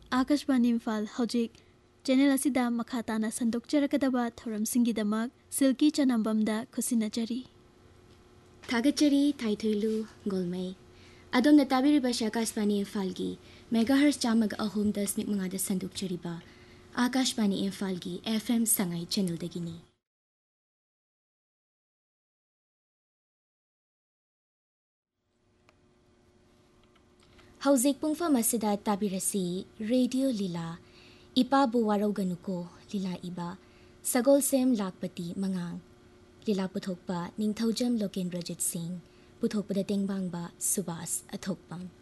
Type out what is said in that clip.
Akashvani Imphal हौजिक channel असिदा मखाताना संदोकचरकदबा थौरमसिंगिदमक silkie चनम्बमदा खुसिनचरी थागचरी थाइथुइलु गोलमै अदोमना ताबिरिबा Akashvani इम्फालगी megahertz 105.5 संदोकचरीबा Akashvani इम्फालगी FM Sangai चैनलदगिनी हौजिक पुंगफम असिदा ताबिरसी radio Leela इपाबु वारौगनुको Leela इबा सगोलसेम लाकपति Mangang Leela पुथोकपा Ningthoujam लोकेंद्रजित Singh पुथोकपदा टेंगबांगबा Subhash अथोकपम